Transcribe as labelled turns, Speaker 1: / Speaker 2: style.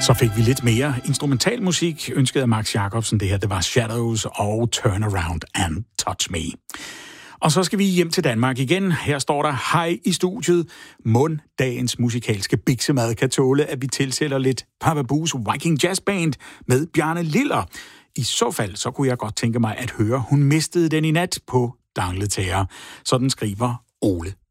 Speaker 1: Så fik vi lidt mere instrumentalmusik, ønsket af Max Jacobsen. Det her, det var Shadows og Turn Around and Touch Me. Og så skal vi hjem til Danmark igen. Her står der hej i studiet. Mon dagens musikalske biksemad kan tåle, at vi tilsætter lidt Papa Bu's Viking Jazz Band med Bjarne Liller. I så fald, så kunne jeg godt tænke mig at høre, hun mistede den i nat på Dangletære. Sådan skriver Ole